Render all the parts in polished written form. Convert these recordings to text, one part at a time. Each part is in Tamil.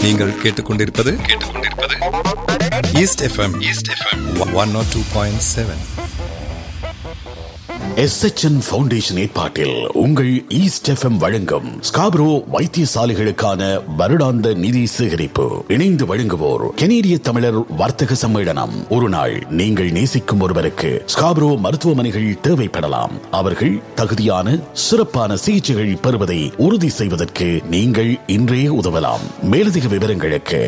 நீங்கள் கேட்டுக்கொண்டிருப்பது ஈஸ்ட் எஃப்எம் 102.7. SHN ஃபவுண்டேஷன் ஏற்பாட்டில் உங்கள் ஈஸ்ட் எஃப்எம் வழங்கும் ஸ்காப்ரோ வைத்தியசாலைகளுக்கான வருடாந்த நிதி சேகரிப்பு. இணைந்து வழங்குவோர் கெனேடிய தமிழர் வர்த்தக சம்மேளனம். ஒரு நாள் நீங்கள் நேசிக்கும் ஒருவருக்கு ஸ்காப்ரோ மருத்துவமனைகள் தேவைப்படலாம். அவர்கள் தகுதியான சிறப்பான சிகிச்சைகள் பெறுவதை உறுதி செய்வதற்கு நீங்கள் இன்றே உதவலாம். மேலதிக விவரங்களுக்கு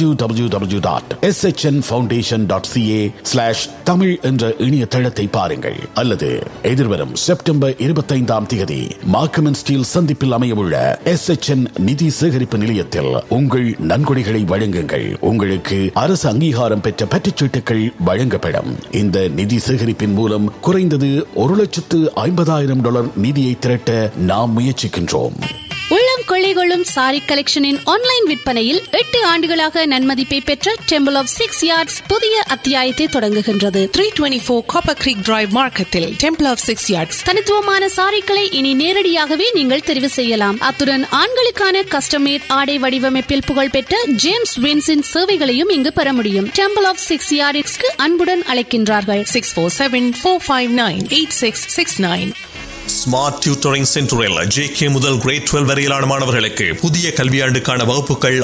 www.shnfoundation.ca/தமிழ் என்ற இணையதளத்தை பாருங்கள். அல்லது எதிர்வரும் செப்டம்பர் 25 மார்க்கம் ஸ்டீல் சந்திப்பில் அமையவுள்ள SHN நிதி சேகரிப்பு நிலையத்தில் உங்கள் நன்கொடைகளை வழங்குங்கள். உங்களுக்கு அரசு அங்கீகாரம் பெற்ற பற்றுச்சீட்டுகள் வழங்கப்படும். இந்த நிதி சேகரிப்பின் மூலம் குறைந்தது $150,000 நிதியை திரட்ட நாம் முயற்சிக்கின்றோம். உள்ளம் கொள்ளைகளும் சாரி கலெக்ஷனின் ஆன்லைன் விற்பனையில் 8 ஆண்டுகளாக நன்மதிப்பை பெற்ற டெம்பிள் ஆஃப் 6 Yards புதிய அத்தியாயத்தை தொடங்குகின்றது. 324 Copper Creek Drive மார்க்கத்தில் டெம்பிள் ஆஃப் 6 Yards தனித்துவமான சாரிகளை இனி நேரடியாகவே நீங்கள் தெரிவு செய்யலாம். அத்துடன் ஆண்களுக்கான கஸ்டமேட் ஆடை வடிவமைப்பில் புகழ்பெற்ற ஜேம்ஸ் வின்ஸின் சேவைகளையும் இங்கு பெற முடியும். டெம்பிள் ஆஃப் 6 Yards அன்புடன் அழைக்கின்றார்கள். 647-459-8669. ஸ்மார்ட் டியூட்டரிங் சென்டரில் JK முதல் கிரேட் 12 வரையிலான மாணவர்களுக்கு புதிய கல்வியாண்டுக்கான வகுப்புகள்